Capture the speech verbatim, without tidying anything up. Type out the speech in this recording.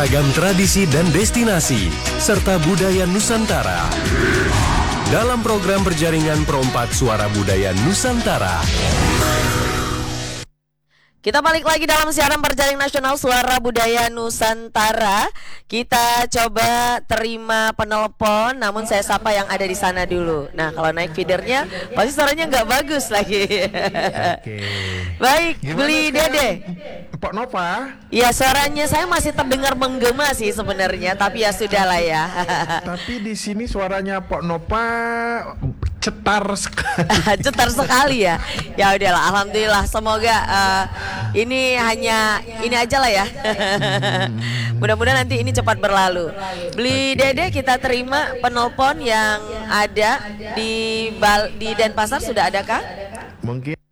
beragam tradisi dan destinasi, serta budaya Nusantara. Dalam program berjaringan Perompak Suara Budaya Nusantara. Kita balik lagi dalam siaran berjaring nasional Suara Budaya Nusantara. Kita coba terima penelpon, namun saya sapa yang ada di sana dulu. Nah, kalau naik feedernya pasti suaranya nggak bagus lagi. Oke. Baik, Gimana Beli sekarang, Dede. Pak Nova? Ya, suaranya saya masih terdengar menggema sih sebenarnya, tapi ya sudahlah ya. Tapi di sini suaranya Pak Nova cetar sekali. Cetar sekali ya. Ya udahlah, alhamdulillah. Semoga uh, ini hanya ini aja lah ya. Mudah-mudahan nanti ini cepat berlalu. Beli Dede, kita terima penelpon yang ada di Bal di Denpasar, sudah adakah? Mungkin